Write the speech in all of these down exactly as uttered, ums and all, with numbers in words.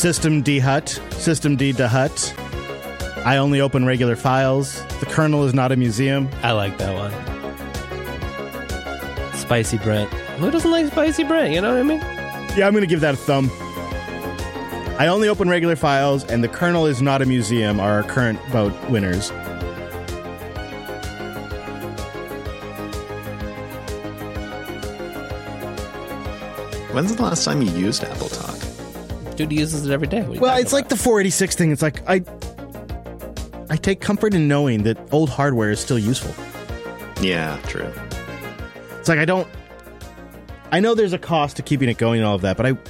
System D Hut. System D da Hut. I only open regular files. The kernel is not a museum. I like that one. Spicy Brent. Who doesn't like Spicy Brent? You know what I mean? Yeah, I'm going to give that a thumb. I only open regular files, and the kernel is not a museum are our current vote winners. When's the last time you used Apple Talk? Dude uses it every day. Well, it's like the four eighty-six thing. It's like I I take comfort in knowing that old hardware is still useful. Yeah, true. It's like I don't... I know there's a cost to keeping it going and all of that, but I...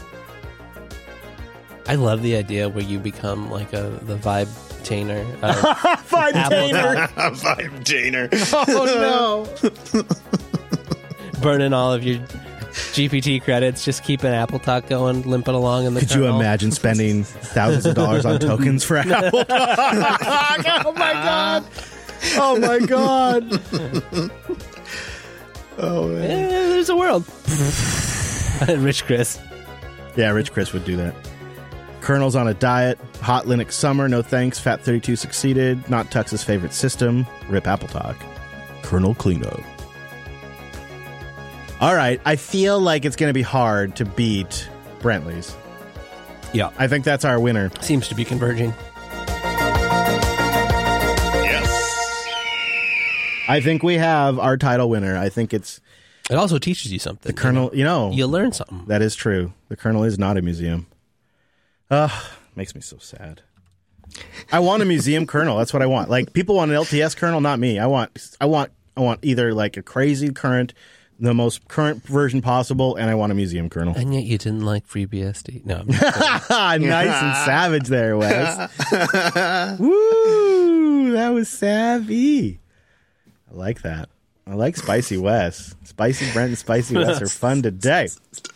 I love the idea where you become like a the vibe tainer. Vibe tainer! Vibe Janer. Oh, no! Burning all of your G P T credits, just keeping Apple Talk going, limping along in the Could kernel. you imagine spending thousands of dollars on tokens for Apple Talk? Oh, my God! Oh, my God! Oh, man. Eh, there's a world. Rich Chris. Yeah, Rich Chris would do that. Kernel's on a diet. Hot Linux summer. No thanks. Fat thirty-two succeeded. Not Tux's favorite system. Rip Apple Talk. Kernel cleanup. All right. I feel like it's going to be hard to beat Brentley's. Yeah. I think that's our winner. Seems to be converging. Yes. I think we have our title winner. I think it's It also teaches you something. the kernel. You know, You learn something. that is true. The kernel is not a museum. Ugh, makes me so sad. I want a museum kernel. That's what I want. Like, people want an L T S kernel, not me. I want, I want, I want either like a crazy current, the most current version possible, and I want a museum kernel. And yet you didn't like FreeBSD. No. I'm not kidding. Nice and savage there, Wes. Woo! That was savvy. I like that. I like Spicy Wes. Spicy Brent and Spicy Wes are fun today.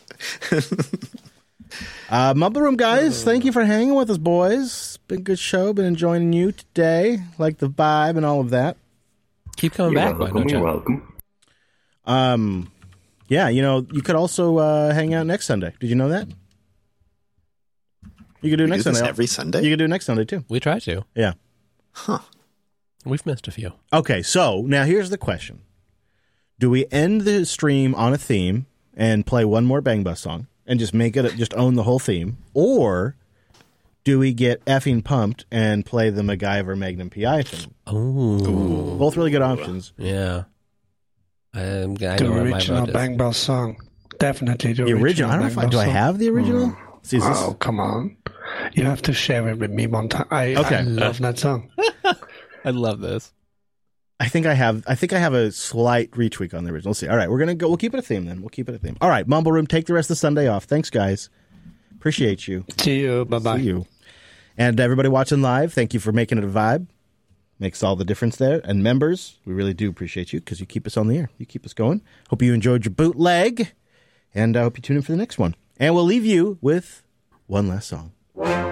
Uh, Mumble Room guys, thank you for hanging with us, boys. Been a good show. Been enjoying you today. Like the vibe and all of that. Keep coming You're back. Why welcome. don't You're you? welcome. Um, yeah, you know, you could also uh, hang out next Sunday. Did you know that? You could do We next do this Sunday. every Sunday? You could do next Sunday too. We try to. Yeah. Huh. We've missed a few. Okay, so now here's the question. Do we end the stream on a theme and play one more Bang Bus song and just make it, just own the whole theme? Or do we get effing pumped and play the MacGyver Magnum P I theme? Oh. Both really good options. Yeah. I'm, I The know where my original vote is. Bang Bus song. Definitely the, The original. I don't know Bang if I, Bus do I song. have the original? See, is this- Oh, come on. You have to share it with me one time. I, Okay. I love that song. I love this. I think I have. I think I have a slight retweak on the original. Let's see. All right, we're gonna go. We'll keep it a theme then. We'll keep it a theme. All right, Mumble Room. Take the rest of the Sunday off. Thanks, guys. Appreciate you. See you. Bye-bye. See you. And everybody watching live, thank you for making it a vibe. Makes all the difference there. And members, we really do appreciate you because you keep us on the air. You keep us going. Hope you enjoyed your bootleg, and I hope you tune in for the next one. And we'll leave you with one last song.